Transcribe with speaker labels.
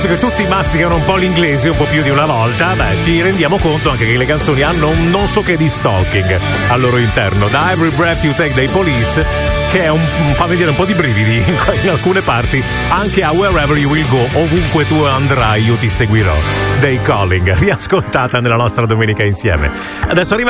Speaker 1: che tutti masticano un po' l'inglese un po' più di una volta, ci rendiamo conto anche che le canzoni hanno un non so che di stalking al loro interno. Da Every Breath You Take dei Police, che è fa venire un po' di brividi in alcune parti, anche a Wherever You Will Go, ovunque tu andrai io ti seguirò, dei Calling, riascoltata nella nostra domenica insieme. Adesso arriva